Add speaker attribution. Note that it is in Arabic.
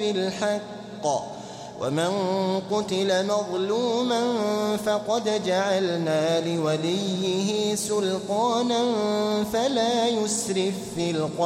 Speaker 1: بالحق ومن قتل مظلوما فقد جعلنا لوليه سلطانا فلا يسرف في القتل